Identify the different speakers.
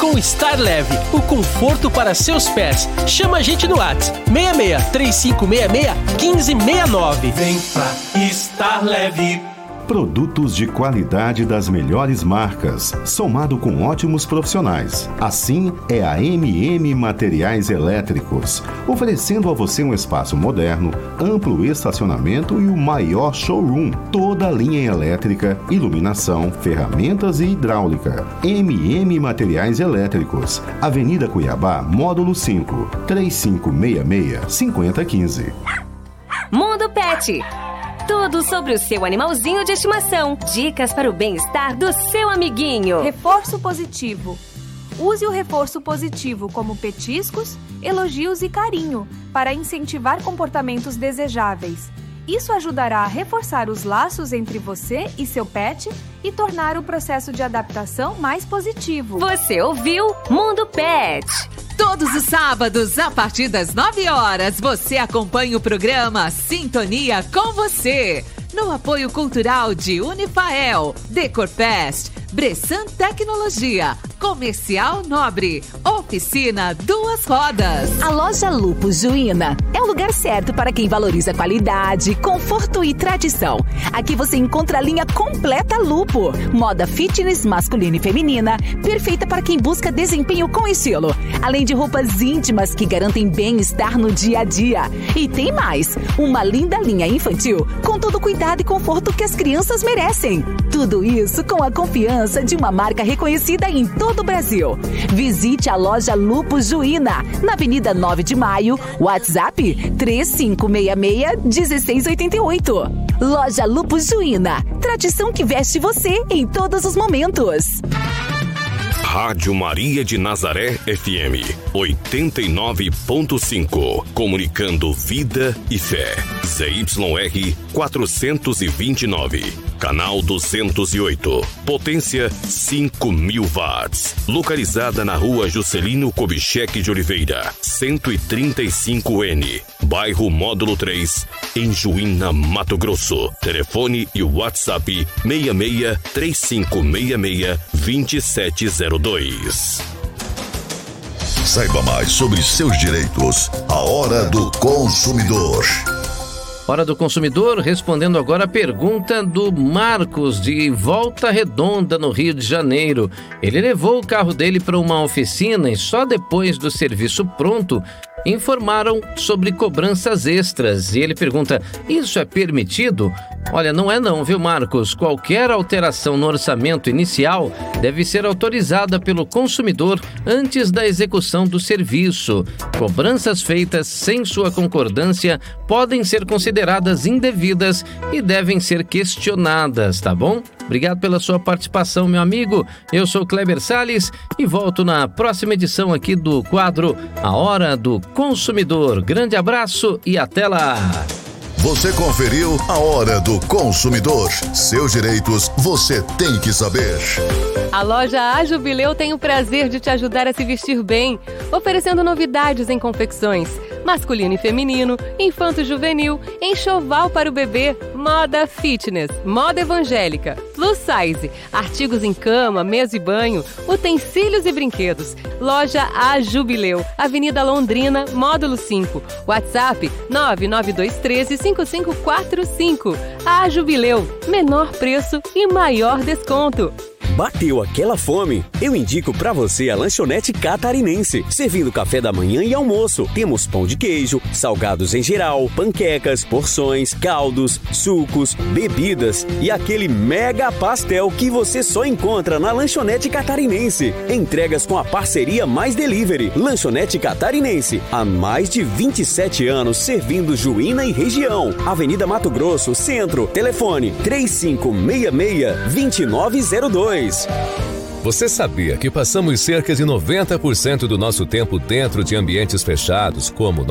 Speaker 1: com Star Leve, o conforto para seus pés. Chama a gente no WhatsApp 66 3566 1569.
Speaker 2: Vem pra Star Leve.
Speaker 3: Produtos de qualidade das melhores marcas, somado com ótimos profissionais. Assim é a MM Materiais Elétricos, oferecendo a você um espaço moderno, amplo estacionamento e o maior showroom. Toda a linha elétrica, iluminação, ferramentas e hidráulica. MM Materiais Elétricos, Avenida Cuiabá, Módulo 5, 3566-5015.
Speaker 4: Mundo Pet. Tudo sobre o seu animalzinho de estimação. Dicas para o bem-estar do seu amiguinho.
Speaker 5: Reforço positivo. Use o reforço positivo como petiscos, elogios e carinho para incentivar comportamentos desejáveis. Isso ajudará a reforçar os laços entre você e seu pet e tornar o processo de adaptação mais positivo.
Speaker 4: Você ouviu Mundo Pet.
Speaker 6: Todos os sábados, a partir das 9 horas, você acompanha o programa Sintonia com Você, no apoio cultural de Unifael, Decorpest, Bressan Tecnologia, Comercial Nobre, Oficina Duas Rodas.
Speaker 7: A loja Lupo Juína é o lugar certo para quem valoriza qualidade, conforto e tradição. Aqui você encontra a linha completa Lupo, moda fitness masculina e feminina, perfeita para quem busca desempenho com estilo, além de roupas íntimas que garantem bem-estar no dia a dia. E tem mais, uma linda linha infantil com todo o cuidado e conforto que as crianças merecem. Tudo isso com a confiança de uma marca reconhecida em todo o Brasil. Visite a loja Lupo Juína, na Avenida 9 de Maio, WhatsApp 3566-1688. Loja Lupo Juína, tradição que veste você em todos os momentos.
Speaker 8: Rádio Maria de Nazaré FM 89.5, comunicando vida e fé. ZYR 429, canal 208, potência 5.000 watts. Localizada na Rua Juscelino Kubitschek de Oliveira, 135N, bairro Módulo 3, em Juína, Mato Grosso. Telefone e WhatsApp 66 3566 2702.
Speaker 9: Saiba mais sobre seus direitos. A Hora do Consumidor.
Speaker 10: Hora do Consumidor, respondendo agora a pergunta do Marcos, de Volta Redonda, no Rio de Janeiro. Ele levou o carro dele para uma oficina e só depois do serviço pronto informaram sobre cobranças extras. E ele pergunta, isso é permitido? Olha, não é não, viu, Marcos? Qualquer alteração no orçamento inicial deve ser autorizada pelo consumidor antes da execução do serviço. Cobranças feitas sem sua concordância podem ser consideradas indevidas e devem ser questionadas, tá bom? Obrigado pela sua participação, meu amigo. Eu sou Kleber Salles e volto na próxima edição aqui do quadro A Hora do Consumidor. Grande abraço e até lá!
Speaker 9: Você conferiu A Hora do Consumidor. Seus direitos você tem que saber.
Speaker 11: A loja A Jubileu tem o prazer de te ajudar a se vestir bem, oferecendo novidades em confecções, masculino e feminino, infanto-juvenil, enxoval para o bebê, moda fitness, moda evangélica, plus size, artigos em cama, mesa e banho, utensílios e brinquedos. Loja A Jubileu, Avenida Londrina, Módulo 5, WhatsApp 99213-5545. A Jubileu, menor preço e maior desconto.
Speaker 12: Bateu aquela fome? Eu indico pra você a Lanchonete Catarinense. Servindo café da manhã e almoço. Temos pão de queijo, salgados em geral, panquecas, porções, caldos, sucos, bebidas e aquele mega pastel que você só encontra na Lanchonete Catarinense. Entregas com a parceria Mais Delivery. Lanchonete Catarinense. Há mais de 27 anos servindo Juína e região. Avenida Mato Grosso, Centro. Telefone 3566-2902.
Speaker 13: Você sabia que passamos cerca de 90% do nosso tempo dentro de ambientes fechados, como